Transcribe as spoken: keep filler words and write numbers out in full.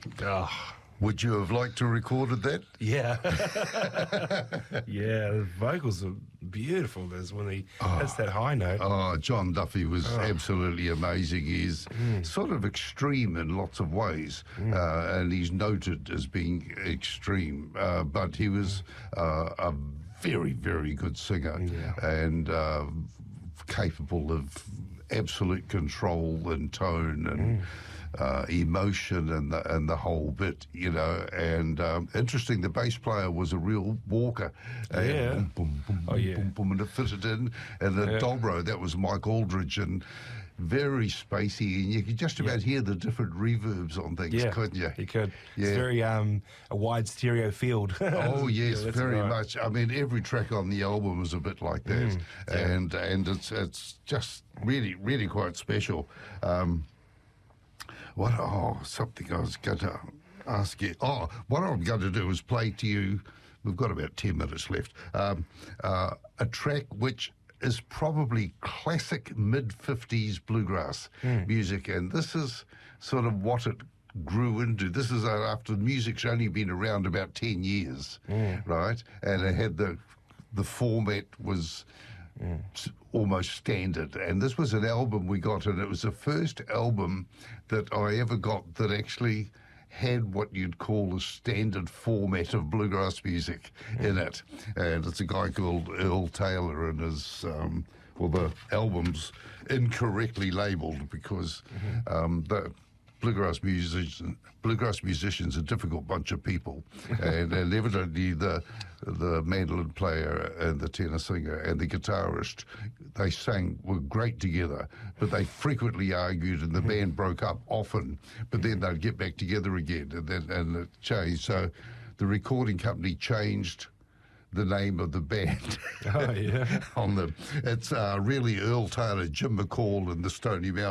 Oh, Would you have liked to have recorded that? yeah. Yeah, the vocals are beautiful. There's when he hits that high note. Oh, John Duffy was absolutely amazing. He's sort of extreme in lots of ways, uh, and he's noted as being extreme, uh, but he was uh, a very, very good singer Yeah. and uh, capable of absolute control and tone and uh, emotion and the, and the whole bit, you know. And um, interesting, the bass player was a real walker. And Yeah. boom, boom, boom, Oh, boom, yeah. boom, boom, and it fitted in. And the Yeah. dobro, that was Mike Aldridge, and very spacey, and you could just about hear the different reverbs on things, Yeah, couldn't you? you could. Yeah. It's very um, a wide stereo field. Oh yes, Yeah, that's very right. much. I mean, every track on the album was a bit like that, Mm, yeah. and and it's it's just really really quite special. Um, what? Oh, something I was going to ask you. Oh, what I'm going to do is play to you. We've got about ten minutes left. Um, uh, a track which is probably classic mid fifties bluegrass music, and this is sort of what it grew into. This is uh, after the music's only been around about ten years, right? And it had the the format was s- almost standard. And this was an album we got, and it was the first album that I ever got that actually had what you'd call a standard format of bluegrass music in it. And it's a guy called Earl Taylor, and his, um, well, the album's incorrectly labelled because um, the bluegrass musicians, bluegrass musicians are a difficult bunch of people, and, and evidently the the mandolin player and the tenor singer and the guitarist, they sang were great together, but they frequently argued, and the band broke up often. But then they'd get back together again, and then and it changed. So the recording company changed the name of the band. Oh, yeah. on the it's uh, really Earl Taylor, Jim McCall, and the Stony Mountains.